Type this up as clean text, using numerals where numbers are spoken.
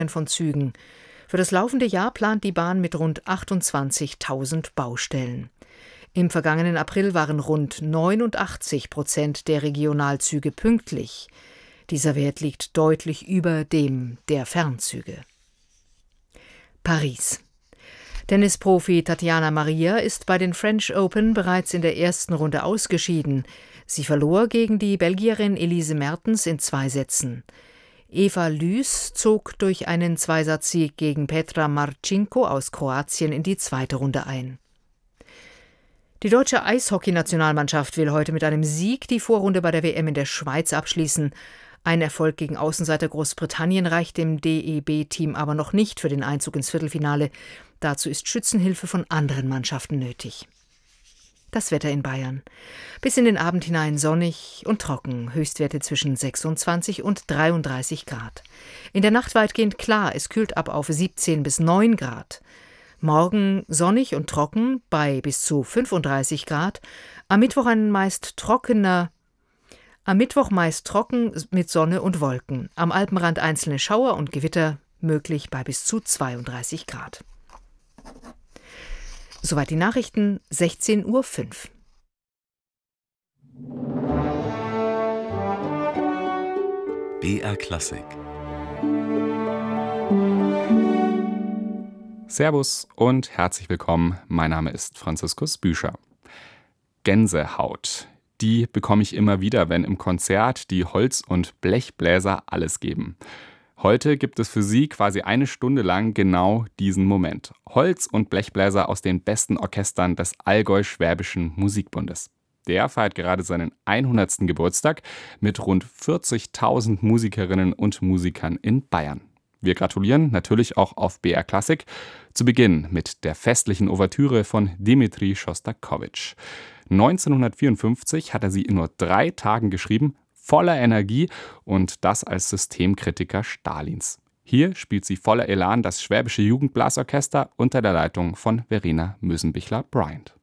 von Zügen. Für das laufende Jahr plant die Bahn mit rund 28.000 Baustellen. Im vergangenen April waren rund 89% der Regionalzüge pünktlich. Dieser Wert liegt deutlich über dem der Fernzüge. Paris. Tennisprofi Tatjana Maria ist bei den French Open bereits in der ersten Runde ausgeschieden. Sie verlor gegen die Belgierin Elise Mertens in 2 Sätzen. Eva Lys zog durch einen Zweisatzsieg gegen Petra Marcinko aus Kroatien in die 2. Runde ein. Die deutsche Eishockeynationalmannschaft will heute mit einem Sieg die Vorrunde bei der WM in der Schweiz abschließen. Ein Erfolg gegen Außenseiter Großbritannien reicht dem DEB-Team aber noch nicht für den Einzug ins Viertelfinale. Dazu ist Schützenhilfe von anderen Mannschaften nötig. Das Wetter in Bayern. Bis in den Abend hinein sonnig und trocken, Höchstwerte zwischen 26 und 33 Grad. In der Nacht weitgehend klar, es kühlt ab auf 17 bis 9 Grad. Morgen sonnig und trocken bei bis zu 35 Grad. Am Mittwoch meist trocken mit Sonne und Wolken. Am Alpenrand einzelne Schauer und Gewitter möglich bei bis zu 32 Grad. Soweit die Nachrichten, 16:05 Uhr. BR Klassik. Servus und herzlich willkommen. Mein Name ist Franziskus Büscher. Gänsehaut. Die bekomme ich immer wieder, wenn im Konzert die Holz- und Blechbläser alles geben. Heute gibt es für Sie quasi 1 Stunde lang genau diesen Moment. Holz- und Blechbläser aus den besten Orchestern des Allgäu-Schwäbischen Musikbundes. Der feiert gerade seinen 100. Geburtstag mit rund 40.000 Musikerinnen und Musikern in Bayern. Wir gratulieren natürlich auch auf BR Klassik. Zu Beginn mit der festlichen Ouvertüre von Dmitri Schostakowitsch. 1954 hat er sie in nur 3 Tagen geschrieben, voller Energie und das als Systemkritiker Stalins. Hier spielt sie voller Elan das Schwäbische Jugendblasorchester unter der Leitung von Verena Mösenbichler-Bryant.